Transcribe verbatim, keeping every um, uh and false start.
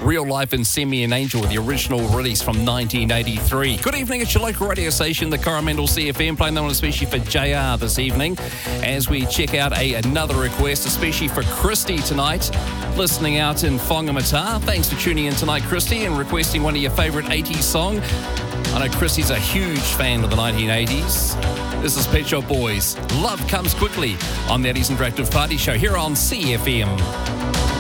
Real Life and Send Me an Angel, the original release from nineteen eighty-three. Good evening, it's your local radio station, the Coromandel C F M, playing that one especially for J R this evening as we check out a, another request, especially for Christy tonight, listening out in Whangamata. Thanks for tuning in tonight, Christy, and requesting one of your favourite eighties song. I know Christy's a huge fan of the nineteen eighties. This is Pet Shop Boys. Love Comes Quickly on the eighties Interactive Party Show here on C F M.